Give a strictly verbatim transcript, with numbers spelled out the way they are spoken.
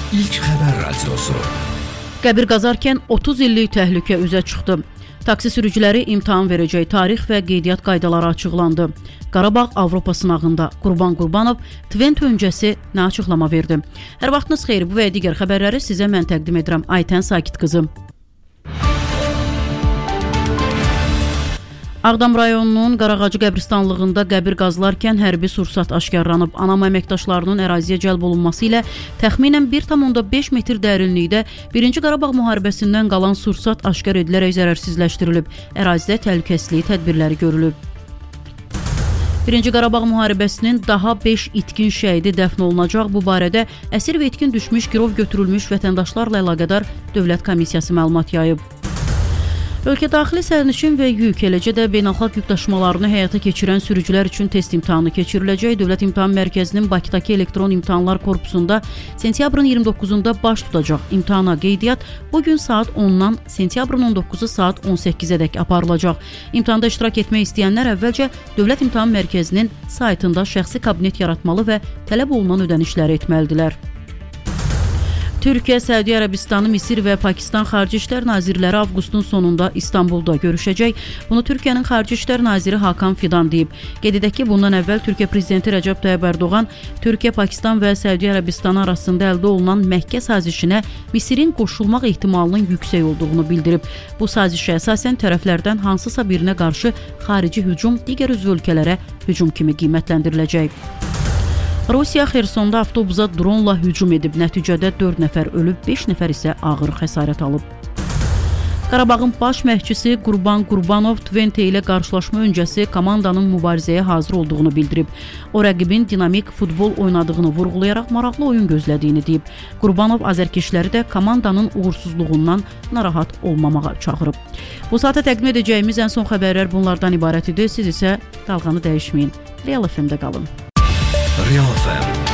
İlk xəbər radiosu. Qəbir qazarkən otuz illik təhlükə üzə çıxdı. Taksi sürücüləri imtahan verəcək tarix və qeydiyyat qaydaları açıqlandı. Qarabağ Avropa sınağında Qurban Qurbanov Tvent öncəsi nə açıqlama verdi? Hər vaxtınız xeyir, bu və digər xəbərləri sizə mən təqdim edirəm. Aytən Sakit qızım. Ağdam rayonunun Qarağacı qəbristanlığında qəbir qazılarkən hərbi sursat aşkarlanıb. Anam əməkdaşlarının əraziyə cəlb olunması ilə təxminən bir tam onda beş metr dərinlikdə birinci Qarabağ müharibəsindən qalan sursat aşkar edilərək zərərsizləşdirilib. Ərazidə təhlükəsizlik tədbirləri görülüb. birinci Qarabağ müharibəsinin daha beş itkin şəhidi dəfn olunacaq. Bu barədə əsir və itkin düşmüş, girov götürülmüş vətəndaşlarla əlaqədar Dövlət Komissiyası məlumat yayıb. Ölkə daxili sərnişin və yük, eləcə də beynəlxalq yük daşımalarını həyata keçirən sürücülər üçün test imtahanı keçiriləcək. Dövlət İmtahan Mərkəzinin Bakıdakı elektron imtahanlar korpusunda sentyabrın iyirmi doqquzunda baş tutacaq. İmtahana qeydiyyat bugün saat ondan sentyabrın on doqquzu saat on səkkizədək aparılacaq. İmtahanda iştirak etmək istəyənlər əvvəlcə Dövlət İmtahan Mərkəzinin saytında şəxsi kabinet yaratmalı və tələb olunan ödənişləri etməlidirlər. Türkiyə, Səudiyyə Ərəbistanı, Misir və Pakistan Xarici İşlər Nazirləri avqustun sonunda İstanbulda görüşəcək. Bunu Türkiyənin Xarici İşlər Naziri Hakan Fidan deyib. Qeyd edək ki, bundan əvvəl Türkiyə Prezidenti Rəcəb Tayyib Ərdoğan Türkiyə, Pakistan və Səudiyyə Ərəbistanı arasında əldə olunan Məkkə sazişinə Misirin qoşulmaq ehtimalının yüksək olduğunu bildirib. Bu sazişə əsasən tərəflərdən hansısa birinə qarşı xarici hücum digər üzv ölkələrə hücum kimi qiymətləndiriləcək. Rusiya Xersonda avtobusa dronla hücum edib. Nəticədə dörd nəfər ölüb, beş nəfər isə ağır xəsarət alıb. Qarabağın baş məşqçisi Qurban Qurbanov Tvente ilə qarşılaşma öncəsi komandanın mübarizəyə hazır olduğunu bildirib. O, rəqibin dinamik futbol oynadığını vurğulayaraq maraqlı oyun gözlədiyini deyib. Qurbanov azərkeşləri də komandanın uğursuzluğundan narahat olmamağa çağırıb. Bu saata təqdim edəcəyimiz ən son xəbərlər bunlardan ibarət idi. Siz isə dalğanı dəyişməyin. Real F M-də qalın. Real F M